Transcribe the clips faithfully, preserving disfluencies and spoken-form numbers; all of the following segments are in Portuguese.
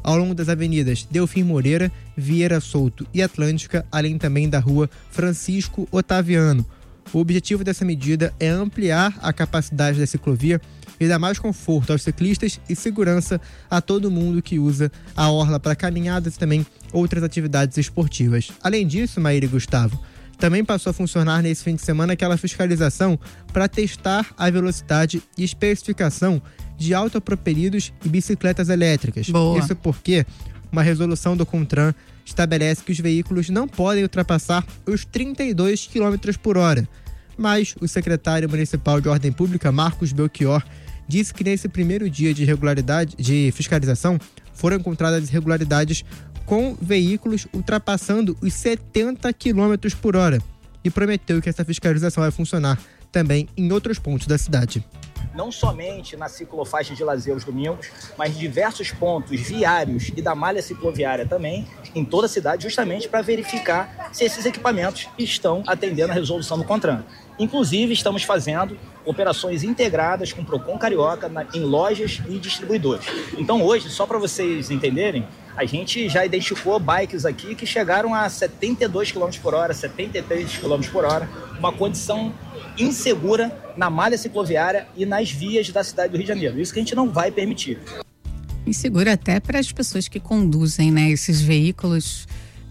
ao longo das avenidas Delfim Moreira, Vieira Souto e Atlântica, além também da rua Francisco Otaviano. O objetivo dessa medida é ampliar a capacidade da ciclovia e dar mais conforto aos ciclistas e segurança a todo mundo que usa a orla para caminhadas e também outras atividades esportivas. Além disso, Maíra e Gustavo, também passou a funcionar nesse fim de semana aquela fiscalização para testar a velocidade e especificação de autopropelidos e bicicletas elétricas. Boa. Isso porque uma resolução do CONTRAN estabelece que os veículos não podem ultrapassar os trinta e dois quilômetros por hora. Mas o secretário municipal de Ordem Pública, Marcos Belchior, disse que nesse primeiro dia de regularidade, de fiscalização, foram encontradas irregularidades com veículos ultrapassando os setenta quilômetros por hora e prometeu que essa fiscalização vai funcionar também em outros pontos da cidade. Não somente na ciclofaixa de lazer aos domingos, mas em diversos pontos viários e da malha cicloviária também, em toda a cidade, justamente para verificar se esses equipamentos estão atendendo a resolução do CONTRAN. Inclusive, estamos fazendo operações integradas com o Procon Carioca na, em lojas e distribuidores. Então, hoje, só para vocês entenderem, a gente já identificou bikes aqui que chegaram a setenta e dois quilômetros por hora, setenta e três quilômetros por hora, uma condição insegura na malha cicloviária e nas vias da cidade do Rio de Janeiro. Isso que a gente não vai permitir. Insegura até para as pessoas que conduzem, né, esses veículos.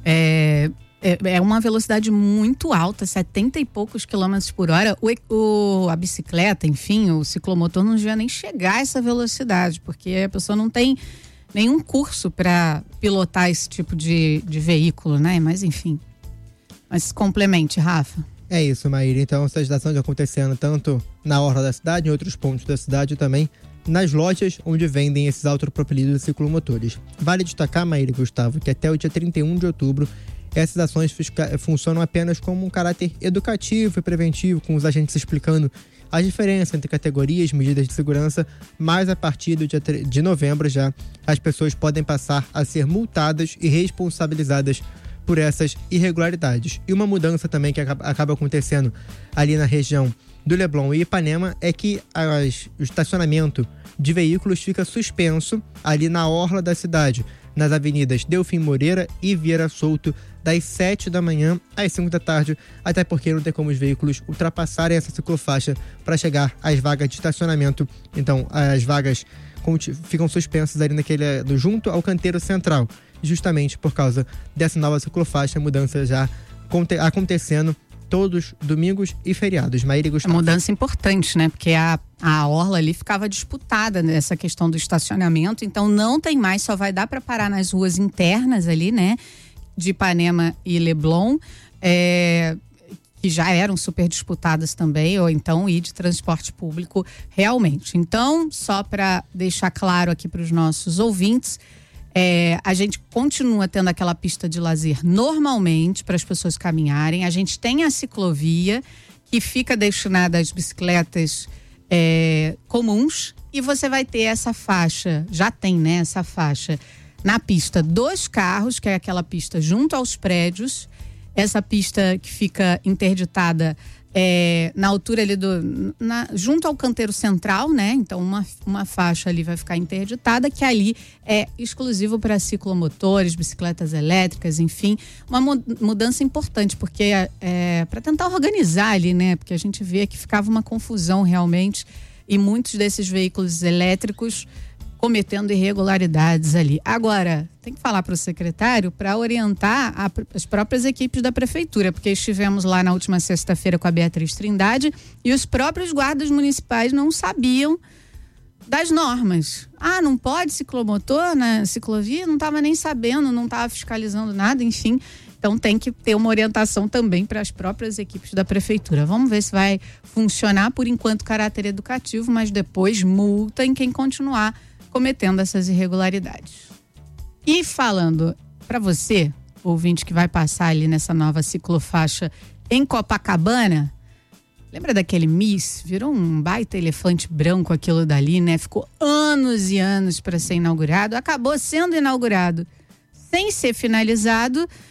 É, é, é uma velocidade muito alta, setenta e poucos quilômetros por hora. O, o, a bicicleta, enfim, o ciclomotor não devia nem chegar a essa velocidade, porque a pessoa não tem nenhum curso para pilotar esse tipo de, de veículo, né? Mas enfim. Mas complemente, Rafa. É isso, Maíra. Então, essa agitação já acontecendo tanto na orla da cidade, em outros pontos da cidade e também nas lojas onde vendem esses autopropelidos ciclomotores. Vale destacar, Maíra e Gustavo, que até o dia trinta e um de outubro, essas ações fisca- funcionam apenas como um caráter educativo e preventivo, com os agentes explicando a diferença entre categorias, medidas de segurança, mas a partir do dia de novembro já as pessoas podem passar a ser multadas e responsabilizadas por essas irregularidades. E uma mudança também que acaba acontecendo ali na região do Leblon e Ipanema é que as, o estacionamento de veículos fica suspenso ali na orla da cidade, nas avenidas Delfim Moreira e Vieira Souto, das sete da manhã às cinco da tarde, até porque não tem como os veículos ultrapassarem essa ciclofaixa para chegar às vagas de estacionamento. Então, as vagas ficam suspensas ali naquele, junto ao canteiro central, justamente por causa dessa nova ciclofaixa, mudança já acontecendo todos domingos e feriados. Maíra e Gustavo. É mudança importante, né? Porque a, a orla ali ficava disputada nessa questão do estacionamento, então não tem mais, só vai dar para parar nas ruas internas ali, né? De Ipanema e Leblon, é, que já eram super disputadas também, ou então ir de transporte público realmente. Então, só para deixar claro aqui para os nossos ouvintes, É, a gente continua tendo aquela pista de lazer normalmente para as pessoas caminharem. A gente tem a ciclovia que fica destinada às bicicletas é, comuns, e você vai ter essa faixa, já tem, né, essa faixa na pista dos carros, que é aquela pista junto aos prédios, essa pista que fica interditada É, na altura ali do na, junto ao canteiro central, né? Então uma, uma faixa ali vai ficar interditada, que ali é exclusivo para ciclomotores, bicicletas elétricas, enfim, uma mudança importante, porque é para tentar organizar ali, né? Porque a gente vê que ficava uma confusão realmente, e muitos desses veículos elétricos cometendo irregularidades ali. Agora, tem que falar para o secretário para orientar a, as próprias equipes da prefeitura, porque estivemos lá na última sexta-feira com a Beatriz Trindade e os próprios guardas municipais não sabiam das normas. Ah, não pode ciclomotor na ciclovia? Não estava nem sabendo, não estava fiscalizando nada, enfim. Então tem que ter uma orientação também para as próprias equipes da prefeitura. Vamos ver se vai funcionar, por enquanto, caráter educativo, mas depois multa em quem continuar cometendo essas irregularidades. E falando para você, ouvinte que vai passar ali nessa nova ciclofaixa em Copacabana, lembra daquele Miss? Virou um baita elefante branco aquilo dali, né? Ficou anos e anos para ser inaugurado, acabou sendo inaugurado sem ser finalizado,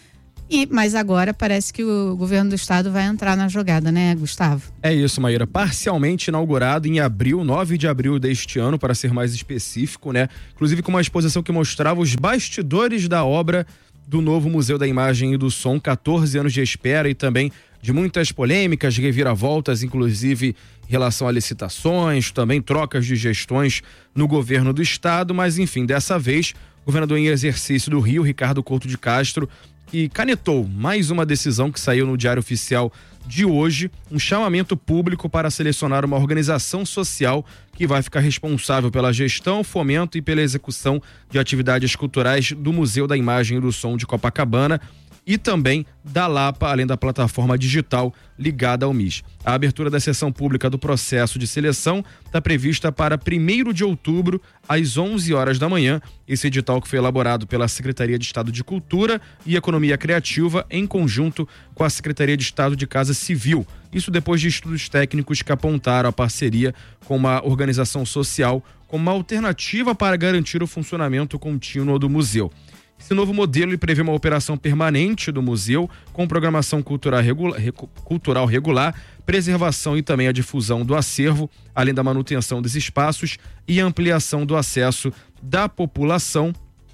E, mas agora parece que o governo do estado vai entrar na jogada, né, Gustavo? É isso, Maíra. Parcialmente inaugurado em abril, nove de abril deste ano, para ser mais específico, né? Inclusive com uma exposição que mostrava os bastidores da obra do novo Museu da Imagem e do Som, quatorze anos de espera e também de muitas polêmicas, reviravoltas, inclusive em relação a licitações, também trocas de gestões no governo do estado, mas enfim, dessa vez, o governador em exercício do Rio, Ricardo Couto de Castro, que canetou mais uma decisão que saiu no Diário Oficial de hoje, um chamamento público para selecionar uma organização social que vai ficar responsável pela gestão, fomento e pela execução de atividades culturais do Museu da Imagem e do Som de Copacabana e também da Lapa, além da plataforma digital ligada ao M I S. A abertura da sessão pública do processo de seleção está prevista para primeiro de outubro, às onze horas da manhã. Esse edital que foi elaborado pela Secretaria de Estado de Cultura e Economia Criativa, em conjunto com a Secretaria de Estado de Casa Civil. Isso depois de estudos técnicos que apontaram a parceria com uma organização social como uma alternativa para garantir o funcionamento contínuo do museu. Esse novo modelo prevê uma operação permanente do museu com programação cultural regular, cultural regular, preservação e também a difusão do acervo, além da manutenção dos espaços e ampliação do acesso da população.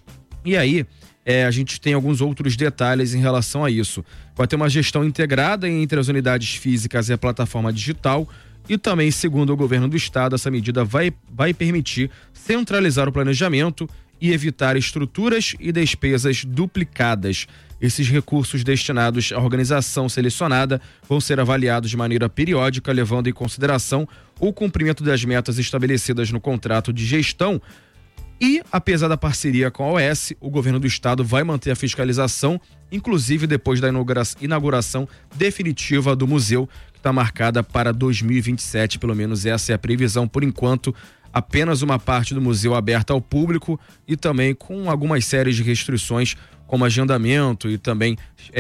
E aí, é, a gente tem alguns outros detalhes em relação a isso. Vai ter uma gestão integrada entre as unidades físicas e a plataforma digital. E também, segundo o governo do estado, essa medida vai, vai permitir centralizar o planejamento e evitar estruturas e despesas duplicadas. Esses recursos destinados à organização selecionada vão ser avaliados de maneira periódica, levando em consideração o cumprimento das metas estabelecidas no contrato de gestão. E, apesar da parceria com a O S, o governo do estado vai manter a fiscalização, inclusive depois da inauguração definitiva do museu, que está marcada para dois mil e vinte e sete, pelo menos essa é a previsão por enquanto. Apenas uma parte do museu aberta ao público e também com algumas séries de restrições, como agendamento e também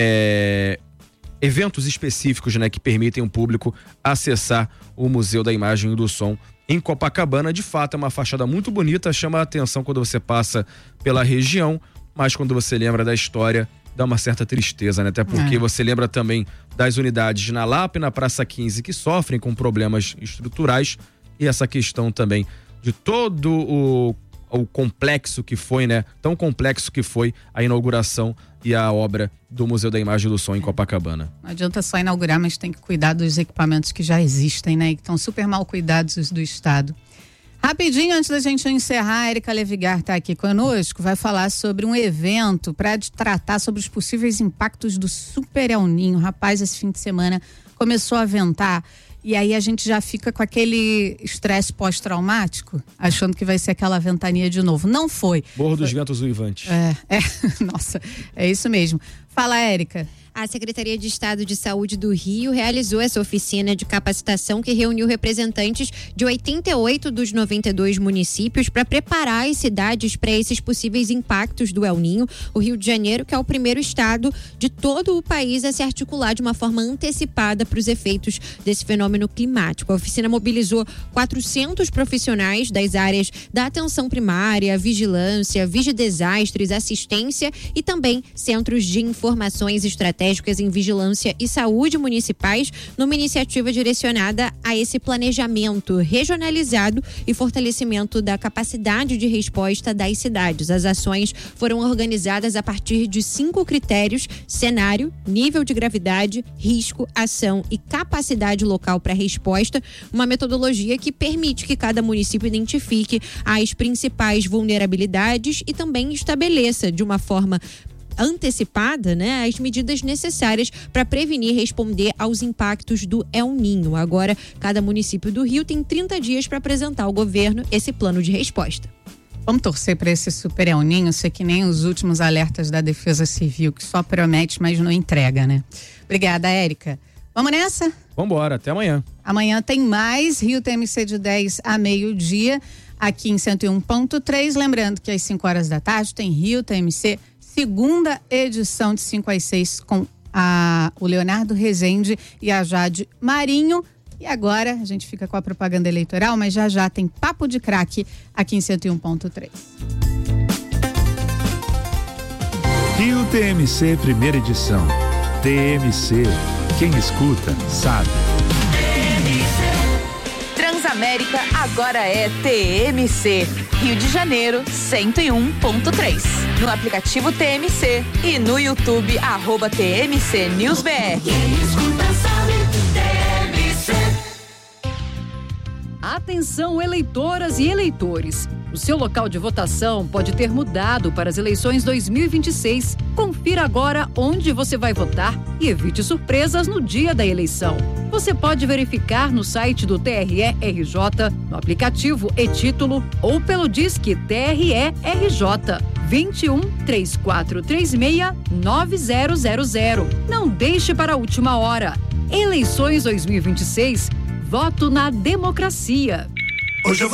é, eventos específicos, né, que permitem o público acessar o Museu da Imagem e do Som em Copacabana. De fato, é uma fachada muito bonita, chama a atenção quando você passa pela região, mas quando você lembra da história, dá uma certa tristeza, né? Até porque é. você lembra também das unidades na Lapa e na Praça quinze que sofrem com problemas estruturais e essa questão também de todo o, o complexo que foi, né? Tão complexo que foi a inauguração e a obra do Museu da Imagem e do Som em Copacabana. Não adianta só inaugurar, mas tem que cuidar dos equipamentos que já existem, né? E que estão super mal cuidados do estado. Rapidinho, antes da gente encerrar, a Érica Levigar está aqui conosco, vai falar sobre um evento para tratar sobre os possíveis impactos do Super El Ninho. Rapaz, esse fim de semana começou a ventar. E aí a gente já fica com aquele estresse pós-traumático, achando que vai ser aquela ventania de novo. Não foi. Morro dos foi. Ventos Uivantes. É, é, nossa, é isso mesmo. Fala, Érica. A Secretaria de Estado de Saúde do Rio realizou essa oficina de capacitação que reuniu representantes de oitenta e oito dos noventa e dois municípios para preparar as cidades para esses possíveis impactos do El Ninho. O Rio de Janeiro, que é o primeiro estado de todo o país a se articular de uma forma antecipada para os efeitos desse fenômeno climático. A oficina mobilizou quatrocentos profissionais das áreas da atenção primária, vigilância, vigidesastres, assistência e também centros de informações estratégicas em vigilância e saúde municipais, numa iniciativa direcionada a esse planejamento regionalizado e fortalecimento da capacidade de resposta das cidades. As ações foram organizadas a partir de cinco critérios: cenário, nível de gravidade, risco, ação e capacidade local para resposta, uma metodologia que permite que cada município identifique as principais vulnerabilidades e também estabeleça de uma forma antecipada, né, as medidas necessárias para prevenir e responder aos impactos do El Ninho. Agora, cada município do Rio tem trinta dias para apresentar ao governo esse plano de resposta. Vamos torcer para esse Super El Ninho ser que nem os últimos alertas da Defesa Civil, que só promete, mas não entrega, né? Obrigada, Érica. Vamos nessa? Vamos embora, até amanhã. Amanhã tem mais Rio T M C de dez a meio-dia, aqui em cento e um ponto três. Lembrando que às cinco horas da tarde tem Rio T M C segunda edição de cinco às seis com a, o Leonardo Rezende e a Jade Marinho. E agora a gente fica com a propaganda eleitoral, mas já já tem Papo de Craque aqui em cento e um ponto três. Rio T M C Primeira Edição. T M C, quem escuta sabe. Transamérica agora é T M C. Rio de Janeiro, cento e um ponto três. No aplicativo T M C e no YouTube, arroba T M C News B R. Quem escuta sabe, T M C. Atenção, eleitoras e eleitores. O seu local de votação pode ter mudado para as eleições dois mil e vinte e seis. Confira agora onde você vai votar e evite surpresas no dia da eleição. Você pode verificar no site do T R E R J, no aplicativo e-Título ou pelo Disque T R E R J vinte e um, três quatro três seis, nove zero zero zero. Não deixe para a última hora. Eleições dois mil e vinte e seis. Voto na democracia. Hoje eu vou